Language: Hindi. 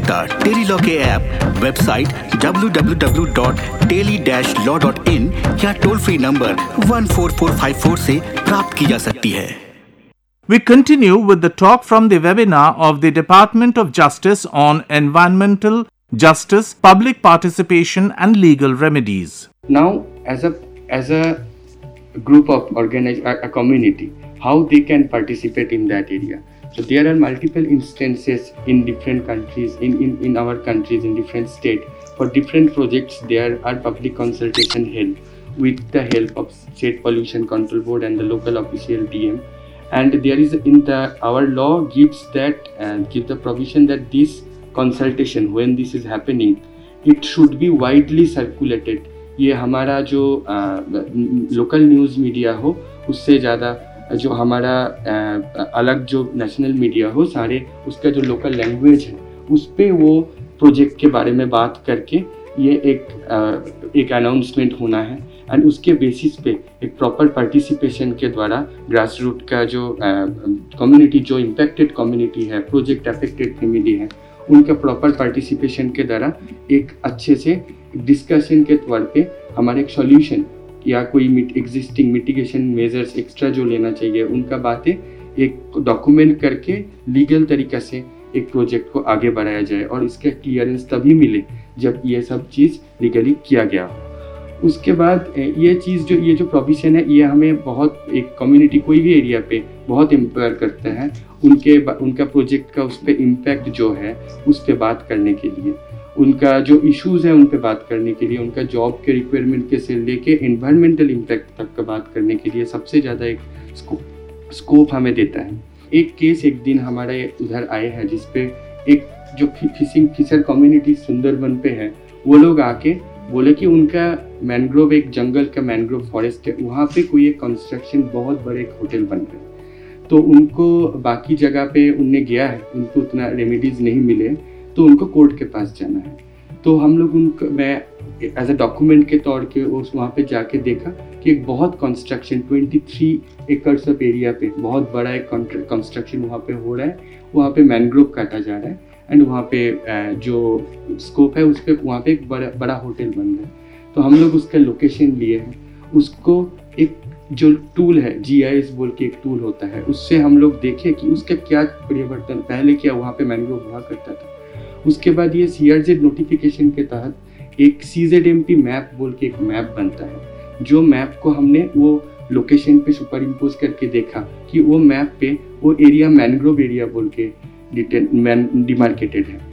सकता टेली लॉ के ऐप, वेबसाइट www.teli-law.in या टोल फ्री नंबर 14454 से प्राप्त की जा सकती है। We continue with the talk from the webinar of the Department of Justice on environmental justice, public participation and legal remedies. Now, as a group of a community, how they can participate in that area. So there are multiple instances in different countries, in our countries, in different states. For different projects, there are public consultation held with the help of State Pollution Control Board and the local official DM. And there is our law gives the provision that this consultation, when this is happening, it should be widely circulated. ये हमारा जो लोकल न्यूज़ मीडिया हो उससे ज़्यादा जो हमारा अलग जो नेशनल मीडिया हो, सारे उसका जो लोकल लैंग्वेज है उस पे वो प्रोजेक्ट के बारे में बात करके ये एक अनाउंसमेंट होना है। एंड उसके बेसिस पे एक प्रॉपर पार्टिसिपेशन के द्वारा ग्रास रूट का जो कम्युनिटी, जो इम्पैक्टेड कम्युनिटी है, प्रोजेक्ट अफेक्टेड फैमिली है, उनका प्रॉपर पार्टिसिपेशन के द्वारा एक अच्छे से डिस्कशन के तौर पे हमारे एक सॉल्यूशन या कोई एग्जिस्टिंग मिटिगेशन मेजर्स एक्स्ट्रा जो लेना चाहिए उनका बातें एक डॉक्यूमेंट करके लीगल तरीक़ा से एक प्रोजेक्ट को आगे बढ़ाया जाए। और इसका क्लियरेंस तभी मिले जब ये सब चीज़ लीगली किया गया हो। उसके बाद ये जो प्रोविज़न है ये हमें बहुत एक कम्युनिटी कोई भी एरिया पे बहुत एम्पावर करता है उनका प्रोजेक्ट का उस पर इम्पैक्ट जो है उस पर बात करने के लिए, उनका जो इश्यूज़ है उन पे बात करने के लिए, उनका जॉब के रिक्वायरमेंट के से लेके एनवायरमेंटल इम्पैक्ट तक का बात करने के लिए सबसे ज़्यादा एक स्कोप हमें देता है। एक केस एक दिन हमारे उधर आए हैं जिसपे एक जो फिशर कम्युनिटी सुंदरबन पे है, वो लोग आके बोले कि उनका मैंग्रोव, एक जंगल का मैंग्रोव फॉरेस्ट है, वहाँ पे कोई एक कंस्ट्रक्शन बहुत बड़े एक होटल बन रहा है। तो उनको बाकी जगह पे उनने गया है, उनको उतना रेमेडीज़ नहीं मिले, तो उनको कोर्ट के पास जाना है। तो हम लोग मैं एज अ डॉक्यूमेंट के तौर के वहाँ पे जाके देखा कि एक बहुत कंस्ट्रक्शन 23 एकर्स ऑफ एरिया पे बहुत बड़ा एक कंस्ट्रक्शन वहाँ पे हो रहा है। वहाँ पे मैंग्रोव काटा जा रहा है एंड वहाँ पे जो स्कोप है उस पर वहाँ पे एक बड़ा होटल बन रहा है। तो हम लोग उसका लोकेशन लिए हैं, उसको एक जो टूल है GIS बोल के एक टूल होता है, उससे हम लोग देखें कि उसका क्या परिवर्तन, पहले क्या वहाँ पे मैंग्रोव हुआ करता था। उसके बाद ये CRZ नोटिफिकेशन के तहत एक CZMP मैप बोल के एक मैप बनता है, जो मैप को हमने वो लोकेशन पे सुपर इम्पोज करके देखा कि वो मैप पे वो एरिया मैंग्रोव एरिया बोल के डिमार्केटेड है।